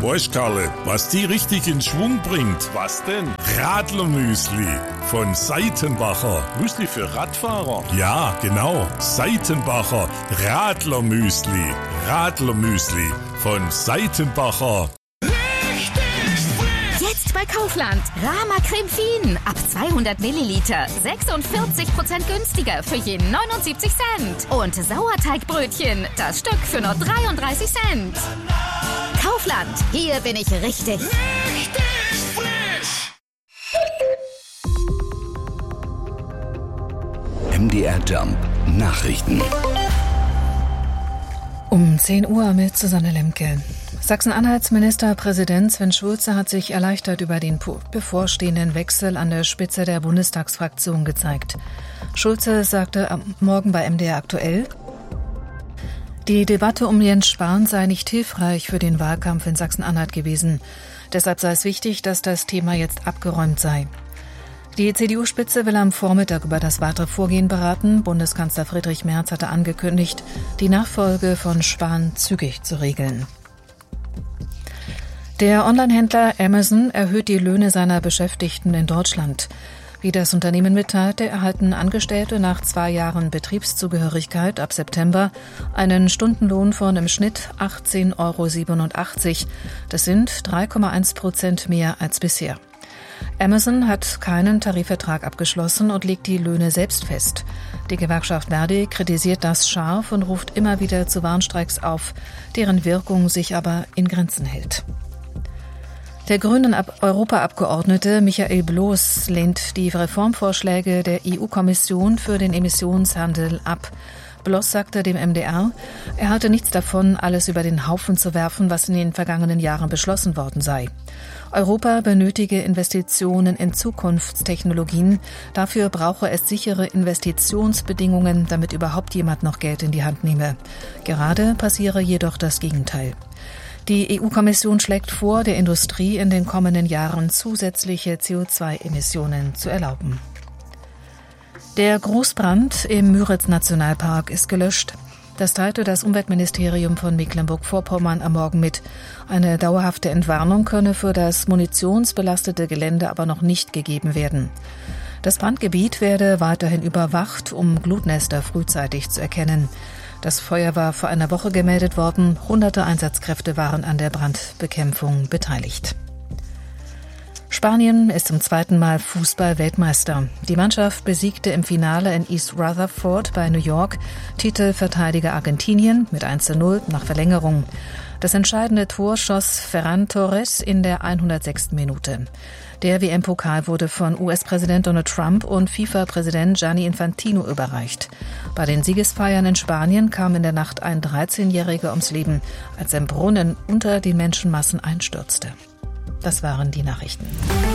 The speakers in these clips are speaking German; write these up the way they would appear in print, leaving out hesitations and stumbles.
Weißt, Karle, was die richtig in Schwung bringt? Was denn? Radlermüsli von Seitenbacher. Müsli für Radfahrer? Ja, genau. Seitenbacher Radlermüsli. Radlermüsli von Seitenbacher. Jetzt bei Kaufland. Rama Creme Fien. Ab 200 Milliliter. 46% günstiger für je 79 Cent. Und Sauerteigbrötchen. Das Stück für nur 33 Cent. Kaufland. Hier bin ich richtig. Richtig frisch. MDR Jump Nachrichten. Um 10 Uhr mit Susanne Lemke. Sachsen-Anhalts Ministerpräsident Sven Schulze hat sich erleichtert über den bevorstehenden Wechsel an der Spitze der Bundestagsfraktion gezeigt. Schulze sagte am Morgen bei MDR aktuell: Die Debatte um Jens Spahn sei nicht hilfreich für den Wahlkampf in Sachsen-Anhalt gewesen. Deshalb sei es wichtig, dass das Thema jetzt abgeräumt sei. Die CDU-Spitze will am Vormittag über das weitere Vorgehen beraten. Bundeskanzler Friedrich Merz hatte angekündigt, die Nachfolge von Spahn zügig zu regeln. Der Onlinehändler Amazon erhöht die Löhne seiner Beschäftigten in Deutschland. Wie das Unternehmen mitteilte, erhalten Angestellte nach 2 Jahren Betriebszugehörigkeit ab September einen Stundenlohn von im Schnitt 18,87 €. Das sind 3,1% mehr als bisher. Amazon hat keinen Tarifvertrag abgeschlossen und legt die Löhne selbst fest. Die Gewerkschaft Verdi kritisiert das scharf und ruft immer wieder zu Warnstreiks auf, deren Wirkung sich aber in Grenzen hält. Der grünen Europaabgeordnete Michael Bloß lehnt die Reformvorschläge der EU-Kommission für den Emissionshandel ab. Bloß sagte dem MDR, er halte nichts davon, alles über den Haufen zu werfen, was in den vergangenen Jahren beschlossen worden sei. Europa benötige Investitionen in Zukunftstechnologien. Dafür brauche es sichere Investitionsbedingungen, damit überhaupt jemand noch Geld in die Hand nehme. Gerade passiere jedoch das Gegenteil. Die EU-Kommission schlägt vor, der Industrie in den kommenden Jahren zusätzliche CO2-Emissionen zu erlauben. Der Großbrand im Müritz-Nationalpark ist gelöscht. Das teilte das Umweltministerium von Mecklenburg-Vorpommern am Morgen mit. Eine dauerhafte Entwarnung könne für das munitionsbelastete Gelände aber noch nicht gegeben werden. Das Brandgebiet werde weiterhin überwacht, um Glutnester frühzeitig zu erkennen. Das Feuer war vor einer Woche gemeldet worden. Hunderte Einsatzkräfte waren an der Brandbekämpfung beteiligt. Spanien ist zum 2. Mal Fußball-Weltmeister. Die Mannschaft besiegte im Finale in East Rutherford bei New York Titelverteidiger Argentinien mit 1:0 nach Verlängerung. Das entscheidende Tor schoss Ferran Torres in der 106. Minute. Der WM-Pokal wurde von US-Präsident Donald Trump und FIFA-Präsident Gianni Infantino überreicht. Bei den Siegesfeiern in Spanien kam in der Nacht ein 13-Jähriger ums Leben, als ein Brunnen unter den Menschenmassen einstürzte. Das waren die Nachrichten.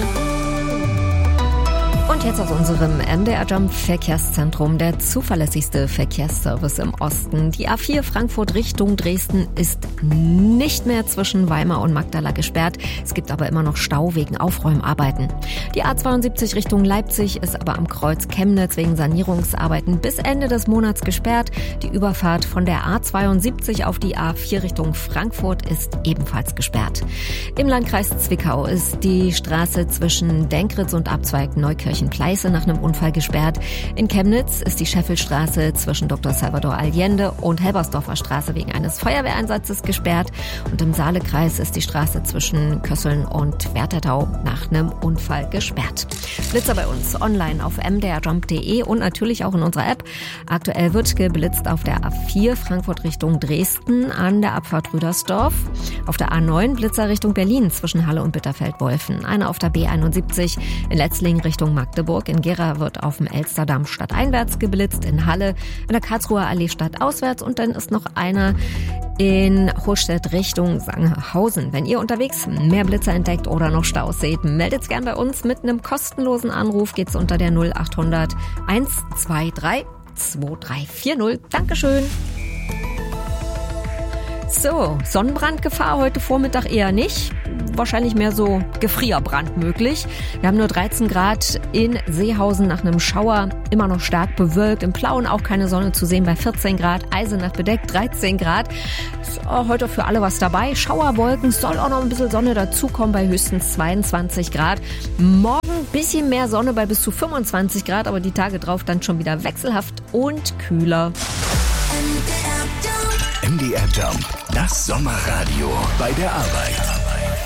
Und jetzt aus unserem MDR Jump Verkehrszentrum, der zuverlässigste Verkehrsservice im Osten. Die A4 Frankfurt Richtung Dresden ist nicht mehr zwischen Weimar und Magdala gesperrt. Es gibt aber immer noch Stau wegen Aufräumarbeiten. Die A72 Richtung Leipzig ist aber am Kreuz Chemnitz wegen Sanierungsarbeiten bis Ende des Monats gesperrt. Die Überfahrt von der A72 auf die A4 Richtung Frankfurt ist ebenfalls gesperrt. Im Landkreis Zwickau ist die Straße zwischen Denkritz und Abzweig Neukirchen-Pleiße nach einem Unfall gesperrt. In Chemnitz ist die Scheffelstraße zwischen Dr. Salvador Allende und Helbersdorfer Straße wegen eines Feuerwehreinsatzes gesperrt. Und im Saalekreis ist die Straße zwischen Kösseln und Werthertau nach einem Unfall gesperrt. Blitzer bei uns online auf mdrjump.de und natürlich auch in unserer App. Aktuell wird geblitzt auf der A4 Frankfurt Richtung Dresden an der Abfahrt Rüdersdorf. Auf der A9 Blitzer Richtung Berlin zwischen Halle und Bitterfeld-Wolfen. Einer auf der B71 in Letzlingen Richtung Magdeburg. In Gera wird auf dem Elsterdamm stadteinwärts geblitzt. In Halle in der Karlsruher Allee stadtauswärts. Und dann ist noch einer in Hochstedt Richtung Sangerhausen. Wenn ihr unterwegs mehr Blitzer entdeckt oder noch Staus seht, meldet's gern bei uns. Mit einem kostenlosen Anruf geht's unter der 0800 123 2340. Dankeschön. So, Sonnenbrandgefahr heute Vormittag eher nicht. wahrscheinlich mehr so Gefrierbrand möglich. Wir haben nur 13 Grad in Seehausen nach einem Schauer, immer noch stark bewölkt. Im Plauen auch keine Sonne zu sehen bei 14 Grad. Eisenach bedeckt 13 Grad. Ist heute für alle was dabei. Schauerwolken, soll auch noch ein bisschen Sonne dazukommen bei höchstens 22 Grad. Morgen ein bisschen mehr Sonne bei bis zu 25 Grad, aber die Tage drauf dann schon wieder wechselhaft und kühler. MDR Jump, das Sommerradio bei der Arbeit.